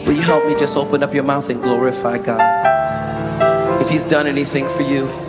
Will you help me just open up your mouth and glorify God? If he's done anything for you,